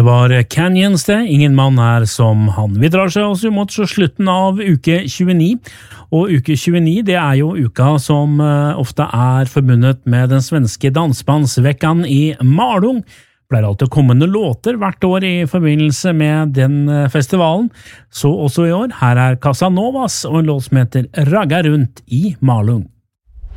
var Canyons det, ingen mann er som han. Vi drar seg også mot slutten av uke 29, og uke 29 det er jo uka som ofte er forbundet med den svenske dansbandsveckan i Malung. Pleier alltid å komme noen låter hvert år i forbindelse med den festivalen, så også i år. Her er Casanovas og en låt som heter Ragga rundt i Malung.